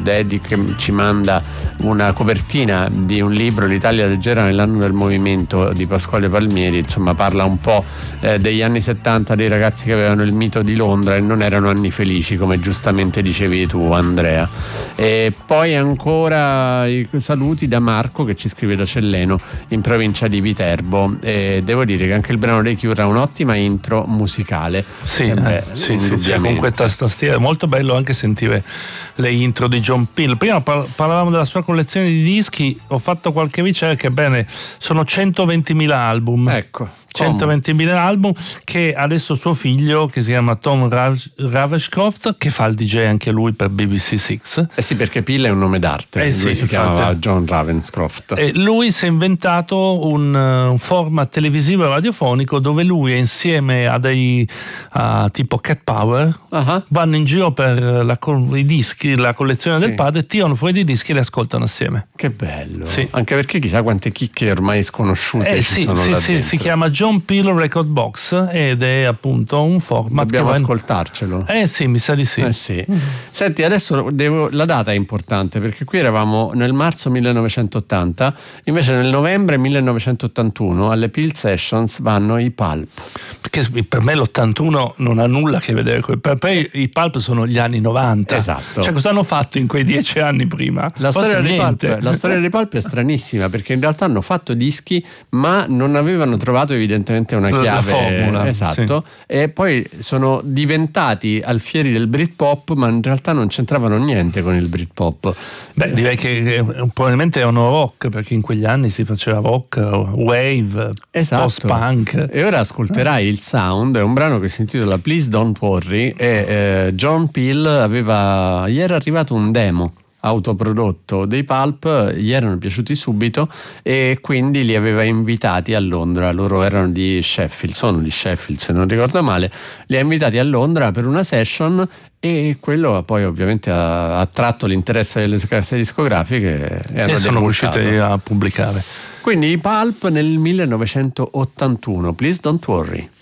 Daddy, che ci manda una copertina di un libro, L'Italia leggera nell'anno del movimento, di Pasquale Palmieri. Insomma, parla un po' degli anni 70, dei ragazzi che avevano il mito di Londra e non erano anni felici, come giustamente dicevi tu, Andrea. E poi ancora i saluti da Marco, che ci scrive da Celleno, in provincia di Viterbo, e devo dire che anche il brano dei Cure ha un'ottima intro musicale. Sì, con questa tastiera è molto bello anche sentire le intro di John Peel. Prima parlavamo della sua collezione di dischi, ho fatto qualche ricerca, bene, sono 120.000 album. Ecco. 120.000 album, che adesso suo figlio, che si chiama Tom Ravenscroft, che fa il DJ anche lui per BBC Six. Eh sì, perché Peel è un nome d'arte, lui si chiamava John Ravenscroft. E lui si è inventato un format televisivo e radiofonico dove lui è insieme a dei tipo Cat Power, vanno in giro per i dischi, la collezione del padre, tirano fuori dei dischi e li ascoltano assieme. Che bello, sì. Anche perché chissà quante chicche ormai sconosciute ci sono là dentro. Si chiama John Peel Record Box ed è appunto un format. Dobbiamo ascoltarcelo. Sì, mi sa di sì. Senti, adesso la data è importante, perché qui eravamo nel marzo 1980, invece nel novembre 1981 alle Peel Sessions vanno i Pulp. Perché per me l'81 non ha nulla a che vedere con i Pulp sono gli anni 90. Esatto. Cioè, cosa hanno fatto in quei 10 anni prima? La storia dei Pulp è stranissima, perché in realtà hanno fatto dischi ma non avevano trovato evidentemente una chiave, la formula. Esatto, sì. E poi sono diventati alfieri del Britpop, ma in realtà non c'entravano niente con il Britpop. Beh, direi che probabilmente erano rock, perché in quegli anni si faceva rock, wave, post-punk. E ora ascolterai il Sound, è un brano che si intitola Please Don't Worry, e John Peel gli era arrivato un demo autoprodotto dei Pulp, gli erano piaciuti subito e quindi li aveva invitati a Londra. Loro erano di Sheffield, sono di Sheffield se non ricordo male, li ha invitati a Londra per una session, e quello poi ovviamente ha attratto l'interesse delle case discografiche e sono riusciti a pubblicare. Quindi i Pulp nel 1981, Please Don't Worry.